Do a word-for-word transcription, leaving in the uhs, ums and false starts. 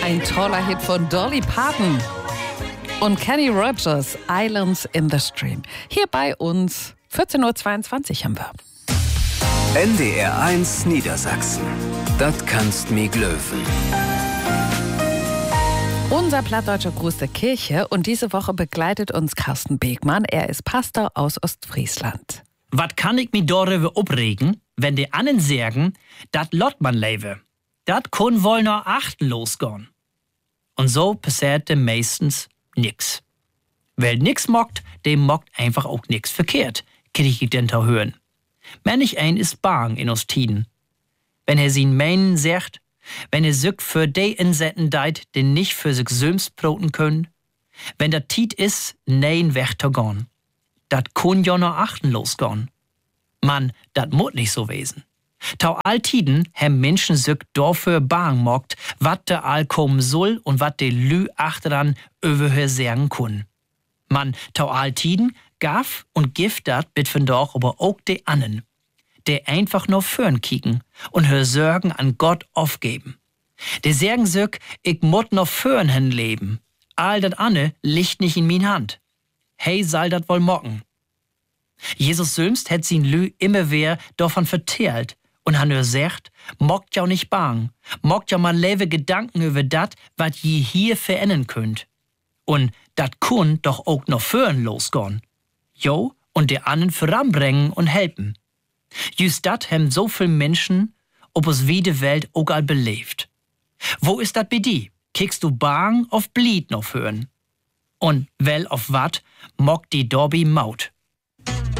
Ein toller Hit von Dolly Parton und Kenny Rogers, Islands in the Stream. Hier bei uns, vierzehn Uhr zweiundzwanzig haben wir. N D R eins Niedersachsen. Das kannst mi glöwen. Unser plattdeutscher Gruß der Kirche, und diese Woche begleitet uns Carsten Begmann. Er ist Pastor aus Ostfriesland. Was kann ich mi darüber opregen, wenn die anderen sagen, dat lot man lebe? Dat kun wohl noch achtenlos gehen. Und so passiert dem meistens nix. Wer nix mockt, dem mockt einfach auch nix verkehrt, krieg ich denn da hören. Manch ein ist bang in uns Tiden. Wenn er sin meinen sagt, wenn er sich für die insetten deit, die nicht für sich selbst broten können, wenn der Tiet ist, nein weg zu gehen. Dat kun ja noch achtenlos gehen. Mann, dat mut nicht so wesen. Tau all Tiden hem Menschen sich dafür bang mockt, wat der all kommen soll und wat de Lü achteran überhör sagen kun. Mann, tau all Tiden gaf und gift dat bit von doch aber auch de annen, de einfach nur fürn kicken und hör Sorgen an Gott aufgeben. De sagen sich, ich mut noch fürn hin leben. All dat anne liegt nicht in min Hand. Hey, soll dat wohl mocken. Jesus selbst hätt sin Lü immer wer davon vertellt und han nur sagt, mockt ja nicht bang, mockt ja mal lewe Gedanken über dat, wat je hier verändern könnt. Und dat kun doch auch noch fürn losgehen. Jo, und der annen voranbringen und helfen. Just dat hem so viel Menschen, ob es wie die Welt auch all belebt. Wo ist dat bei di? Kickst du bang auf Blied noch hören? Und well auf wat mockt die Dobby Maut?